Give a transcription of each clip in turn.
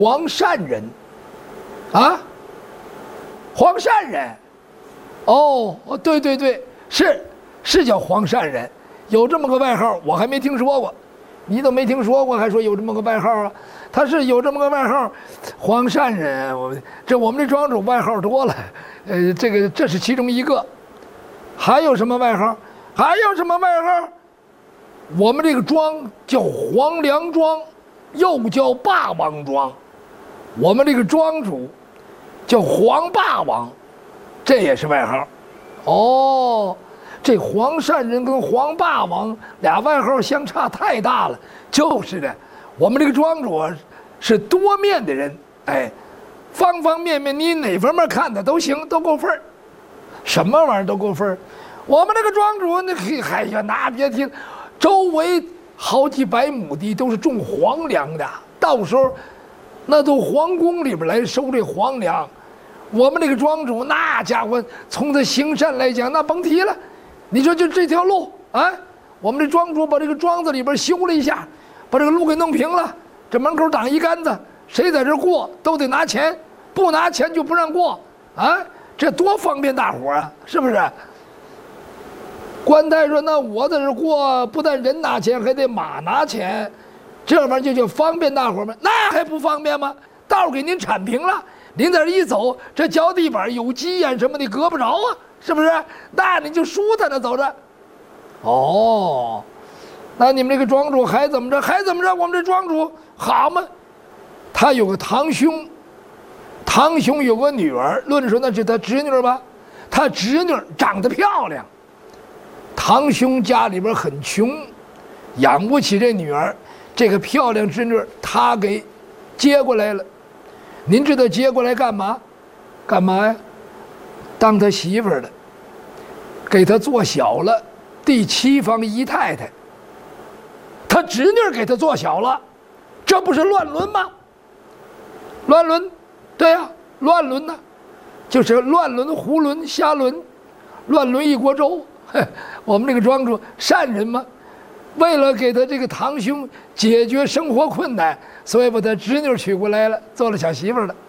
黄善人，啊，黄善人，哦，对对对，是叫黄善人，有这么个外号，我还没听说过，你都没听说过，还说有这么个外号啊？他是有这么个外号，黄善人。我们这庄主外号多了，这是其中一个，还有什么外号？还有什么外号？我们这个庄叫黄梁庄，又叫霸王庄。我们这个庄主叫黄霸王，这也是外号。哦，这黄善人跟黄霸王俩外号相差太大了。就是的，我们这个庄主是多面的人，哎，方方面面你哪方面看的都行，都够份儿，什么玩意儿都够份儿。我们这个庄主那别提，周围好几百亩地都是种黄粮的，到时候那都皇宫里边来收这黄粮。我们这个庄主那家伙从他行善来讲，那甭提了。你说就这条路啊，我们这庄主把这个庄子里边修了一下，把这个路给弄平了，这门口挡一杆子，谁在这过都得拿钱，不拿钱就不让过啊，这多方便大伙啊，是不是？官太说：“那我在这过，不但人拿钱，还得马拿钱，这玩意儿就叫方便大伙吗？那还不方便吗？道给您铲平了，您在这一走，这脚底板有鸡眼什么的搁不着啊，是不是？那你就舒坦的走着。哦，那你们这个庄主还怎么着？还怎么着？我们这庄主好嘛？他有个堂兄，堂兄有个女儿，论说那是他侄女吧？他侄女长得漂亮。”堂兄家里边很穷，养不起这女儿，这个漂亮侄女他给接过来了。您知道接过来干嘛？干嘛呀？当他媳妇儿的，给他做小了，第7房姨太太。他侄女给他做小了，这不是乱伦吗？乱伦，对呀，乱伦呢，就是乱伦、胡伦、瞎伦，乱伦一锅粥。我们这个庄主善人嘛，为了给他这个堂兄解决生活困难，所以把他侄女娶过来了，做了小媳妇了。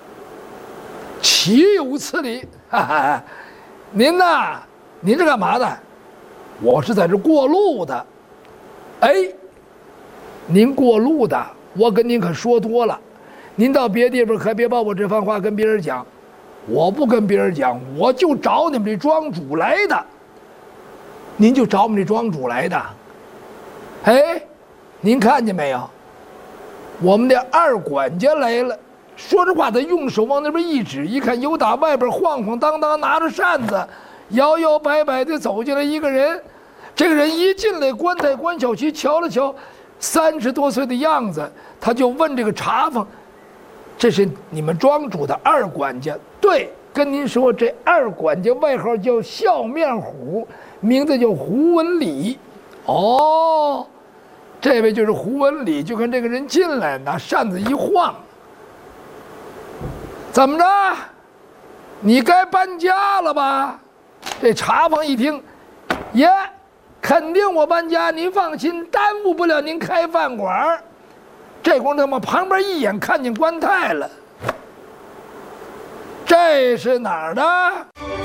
岂有此理！哈哈，您呐，您是干嘛的？我是在这过路的。哎，您过路的，我跟您可说多了，您到别地方可别把我这番话跟别人讲。我不跟别人讲，我就找你们这庄主来的。您就找我们这庄主来的，哎，您看见没有？我们的二管家来了。说着话，他用手往那边一指，一看有打外边晃晃荡荡拿着扇子，摇摇摆摆的走进来一个人。这个人一进来，关小七瞧了瞧，30多岁的样子，他就问这个茶房：“这是你们庄主的二管家？”对，跟您说，这二管家外号叫笑面虎。名字叫胡文礼。哦，这位就是胡文礼。就看这个人进来，拿扇子一晃，怎么着？你该搬家了吧？这茶房一听，耶，肯定我搬家，您放心，耽误不了您开饭馆。这功夫他们旁边一眼看见官太了，这是哪儿的？